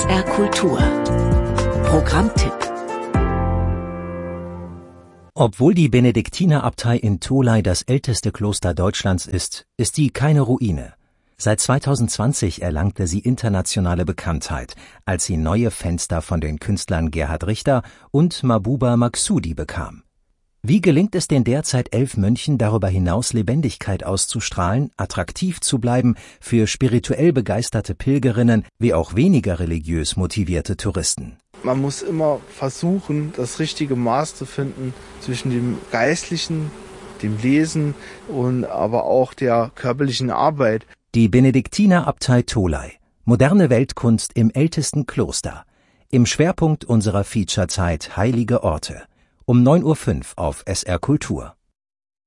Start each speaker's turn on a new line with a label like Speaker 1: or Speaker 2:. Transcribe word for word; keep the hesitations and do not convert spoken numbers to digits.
Speaker 1: R Kultur Programmtipp.
Speaker 2: Obwohl die Benediktinerabtei in Tholey das älteste Kloster Deutschlands ist, ist sie keine Ruine. Seit zweitausendzwanzig erlangte sie internationale Bekanntheit, als sie neue Fenster von den Künstlern Gerhard Richter und Mahbouba Maksudi bekam. Wie gelingt es den derzeit elf Mönchen, darüber hinaus Lebendigkeit auszustrahlen, attraktiv zu bleiben für spirituell begeisterte Pilgerinnen wie auch weniger religiös motivierte Touristen?
Speaker 3: Man muss immer versuchen, das richtige Maß zu finden zwischen dem Geistlichen, dem Lesen und aber auch der körperlichen Arbeit.
Speaker 2: Die Benediktinerabtei Tholey. Moderne Weltkunst im ältesten Kloster. Im Schwerpunkt unserer Featurezeit Heilige Orte. Um neun Uhr fünf auf S R Kultur.